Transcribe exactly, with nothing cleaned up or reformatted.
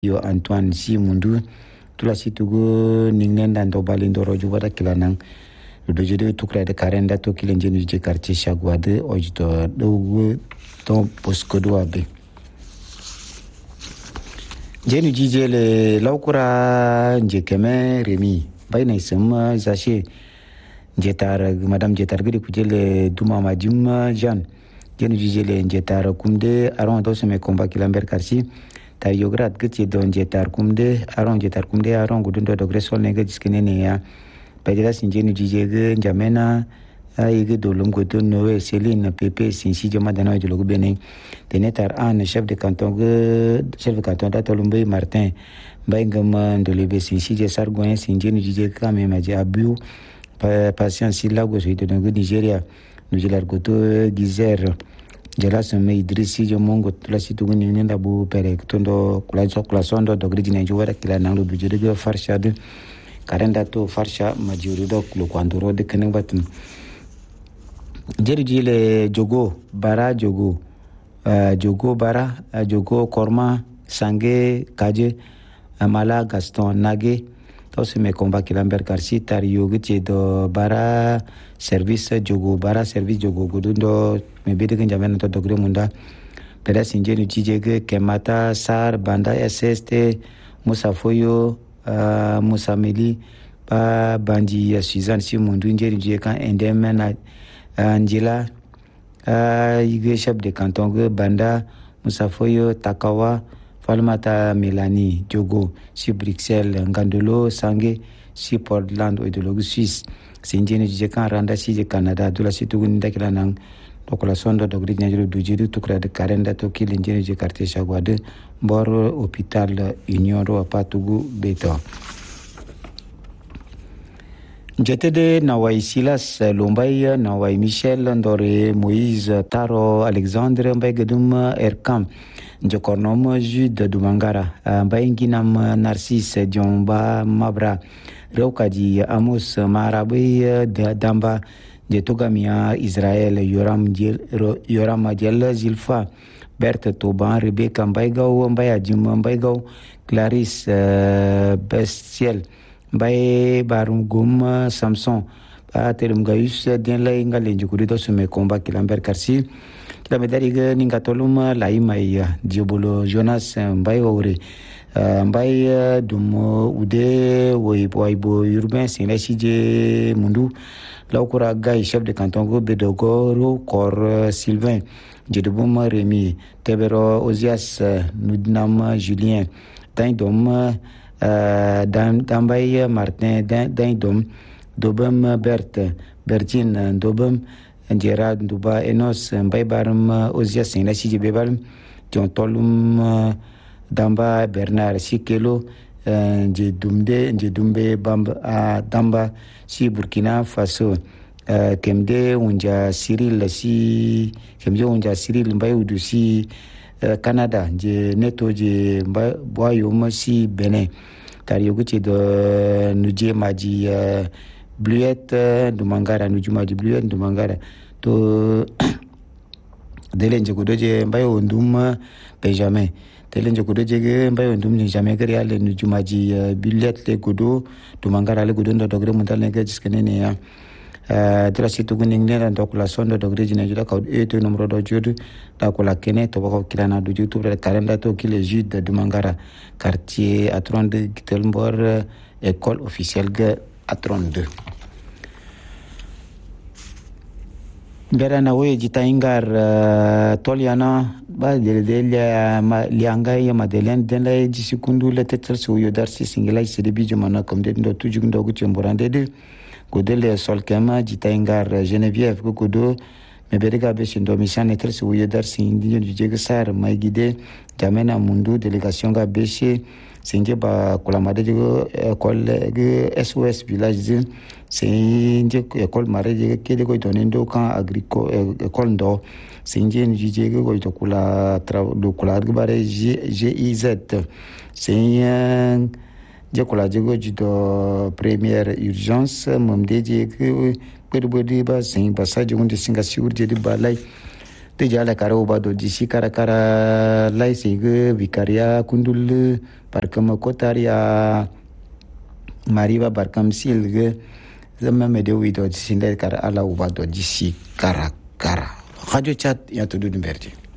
yo Antoine si mundu tula situgo ningen dan do balindo roju wada kilanang do jede tukra de karenda to kilenje ni je quartier Chagwade ojito do to poskodo abe jenu jije le laukura je keme remi bayna isma zashi jetar madame jetar gidi kujele duma majum jan jenu jije le jetar kumde aron do seme komba kilamber karsi ta yograt giti don jetar kumde aron jetar kumde aron gudundo do gresol nega jiskene ne ya pedira sinjenu jije ge jamena ay ge dolum goto nowe Céline Pepe sinsi joma dana de logo bene tenetar an chef de canton ge chef de canton da Tolumbe Martin baingam de lebe sinsi je sargoyen sinjenu jije kame maji abu patient sila go so de Nigeria no jelar goto gizer jela seme Idrissi jo mongo tula situgu ni nenda bu pere tondo kula so kula sondo do gridi ne jowara kila nanglo du jede go farsha de karenda to farsha majuru do klo kwandoro de kenen batun jeri jile jogo bara jogo uh, jogo bara uh, jogo korma sange kaje amala Gaston nage to se me combat kilamber karsi tar yogi do bara service jogo bara service jogo godundo me bede kan jamen to dogre munda peda sinjenu jijege kemata sar banda ss musa foyo uh, musa meli pa bandi ya Suzanne si mundu njeri je kan endemena Angela uh, yige chef de canton ge banda musa foyo takawa Falmata Melanie Jogo si Bruxelles Ngandolo Sange si Portland Oidologue Suisse sinjene je kan randa si je Canada dula si tugun dakila nang dokola sondo dogri nyajuru dujidu tukra de karenda to kilinjene je quartier Chagwade bor hôpital Union ro patugu beto jetede nawai Silas Lombay nawai Michel Ndore Moïse Taro Alexandre Mbegedum Erkam Jokornom Jude Dumangara Mbainginam Narcisse Diomba Mabra Reukaji Amos Marabe Damba Jetogamia Israël Yoram Yoram Diel Zilfa Berthe Toban Rebecca Mbaigao Mbayajim Mbaigao Clarisse Bestiel Mbaye Barungum Samson Atelum Gaius Dienla Ingale Jukurido Sume Komba Kilamber Karsi la medaliga ningatolum laima ya diobolo Jonas Mbaye ore Mbaye dum ude woy boybo urbain sinasije mundu laukura gai chef de canton go bedogoro kor Sylvain jedubum Rémi Tebero Ozias Nudnam Julien Daindom Dambaye Martin Daindom Dobem Berthe Bertine Dobem Gerard Duba Enos Mbaibarum Ozia Sina Siji Bebal John Tolum Damba Bernard Sikelo Nje Dumde Nje Dumbe Bamba Damba si Burkina Faso Kemde Unja Cyril si Kemde Unja Cyril Mbai Udu si Canada Nje Neto Je Mbai Boyom si Benin Tarioguchi de Nuje Maji Bluette Dumangara Nujuma di Bluette Dumangara to delenje kudoje mbayo ndum Benjamin delenje kudoje mbayo ndum ni jamais gari ale Nujuma di Bluette le kudo Dumangara le kudo ndo dogre muntal ne jiskene ne ya dra situ guning ne ndo kula sondo dogre jina jula ka e to numero do jodu da kula kene to bako kilana du youtube le kalenda to kile jude Dumangara quartier à trente-deux Gitelmbor école officielle ge à trente-deux Berana we jitaingar uh, toliana ba delia ma lianga ya madelen den la jisikundu le tetel so yo darsi singela sidibi jomana comme de ndo tujuk ndo guti mborande de godele solkema jitaingar Geneviève godo me berega be sindo mission etel so yo darsi indi jege sar mai gide jamena mundu délégation ga beche singe ba kulamade jego école ge S O S village singe école mare je kede ko donendo kan agricole école ndo singe njije ko to kula do kula ge bare G I Z singe je kula jego jido première urgence momde je ko pedo bodi ba singe ba sa je ngunde singa siur je di balai te jala kara uba do disi kara kara laisi ge vikaria kundul barkam kotaria mariba barkam silge zama mede wido disi kara ala uba do disi kara kara radio chat ya to du berdi